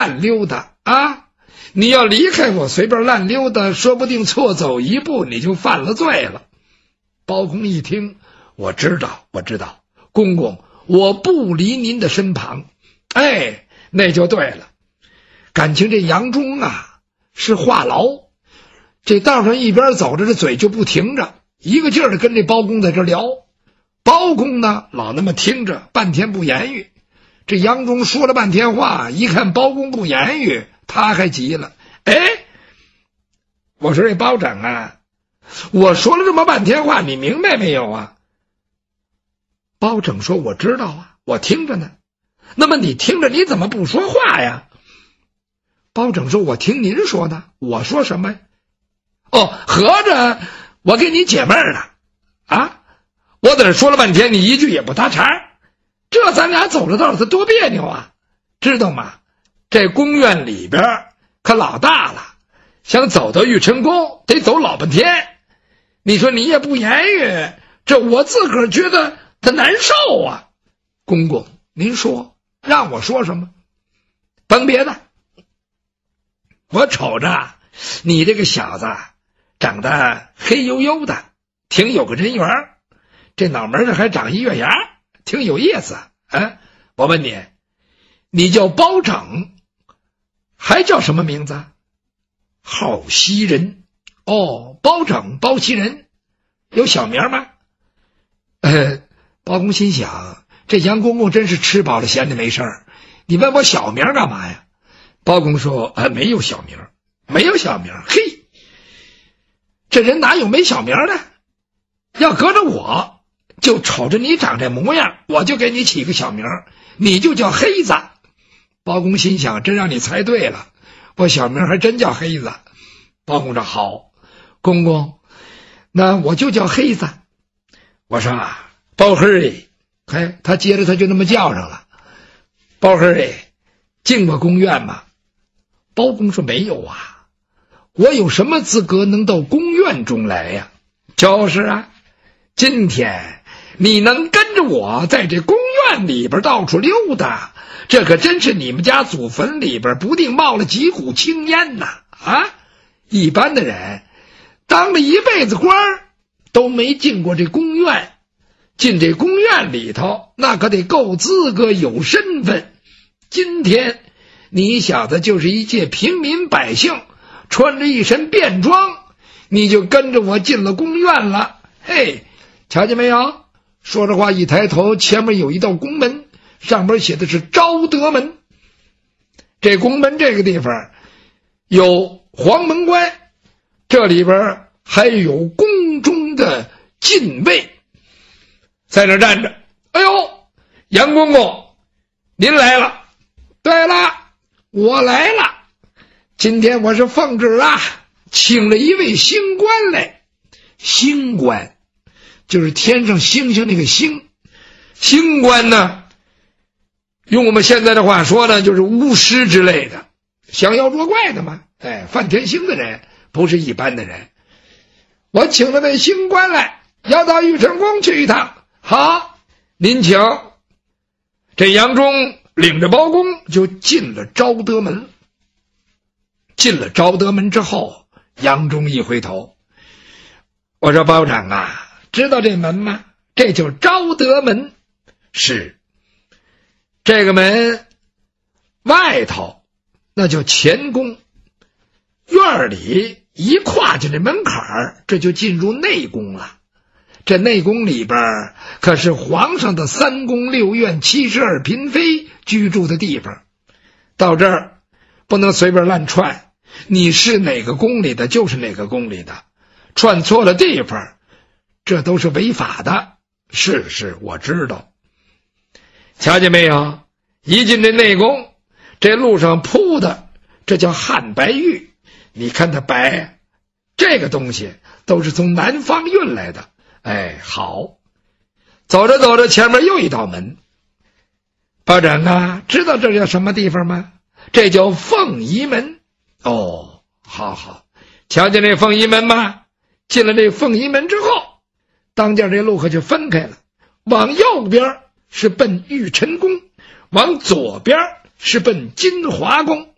乱溜达啊！你要离开我随便乱溜达，说不定错走一步你就犯了罪了。包公一听，我知道，公公，我不离您的身旁。哎，那就对了。感情这杨忠啊是话痨，这道上一边走着，这嘴就不停着，一个劲儿的跟这包公在这聊。包公呢老那么听着，半天不言语。这杨忠说了半天话，一看包公不言语，他还急了。哎，我说这包拯啊，我说了这么半天话，你明白没有啊？包拯说我知道啊，我听着呢。那么你听着你怎么不说话呀？包拯说我听您说的，我说什么呀？哦，合着我给你解闷了啊！我在这说了半天，你一句也不搭茬，这咱俩走着道它多别扭啊，知道吗？这宫院里边可老大了，想走到玉成宫得走老半天，你说你也不言语，这我自个儿觉得他难受啊。公公您说让我说什么？甭别的，我瞅着你这个小子长得黑黝黝的，挺有个人缘，这脑门上还长一月牙，挺有意思啊。我问你，你叫包拯，还叫什么名字？好袭人。哦，包拯，包袭人，有小名吗？包公心想，这杨公公真是吃饱了闲的没事儿，你问我小名干嘛呀？包公说没有小名，没有小名。嘿，这人哪有没小名的？要搁着我，就瞅着你长这模样，我就给你起个小名，你就叫黑子。包公心想，真让你猜对了，我小名还真叫黑子。包公说好，公公，那我就叫黑子。我说包黑，嘿，他接着他就那么叫上了。包黑，进过宫院吗？包公说没有啊，我有什么资格能到宫院中来呀？就是啊，今天你能跟着我在这宫院里边到处溜达，这可真是你们家祖坟里边不定冒了几股青烟呐！啊，一般的人当了一辈子官都没进过这宫院，进这宫院里头那可得够资格有身份。今天你小子就是一介平民百姓，穿着一身便装，你就跟着我进了宫院了。嘿，瞧见没有？说着话一抬头，前面有一道宫门，上面写的是昭德门。这宫门这个地方有黄门关，这里边还有宫中的禁卫在那站着。哎呦，杨公公您来了。对了，我来了，今天我是奉旨啊，请了一位星官来。星官就是天上星星那个星，星官呢用我们现在的话说呢，就是巫师之类的，降妖捉怪的嘛。哎，犯天星的人，不是一般的人。我请了位星官来，要到玉成宫去一趟。好，您请。这杨忠领着包公就进了昭德门。进了昭德门之后，杨忠一回头，我说包拯啊，知道这门吗？这就是昭德门。是，这个门外头那叫前宫，院里一跨进这门槛儿，这就进入内宫了。这内宫里边可是皇上的3宫6院72嫔妃居住的地方，到这儿不能随便乱窜，你是哪个宫里的就是哪个宫里的，串错了地方这都是违法的。是我知道。瞧见没有，一进这内宫，这路上铺的这叫汉白玉，你看它白，这个东西都是从南方运来的。哎，好，走着走着，前面又一道门。包拯啊，知道这叫什么地方吗？这叫凤仪门。哦，好，瞧见这凤仪门吗？进了这凤仪门之后，当间这路可就分开了，往右边是奔玉晨宫，往左边是奔金华宫。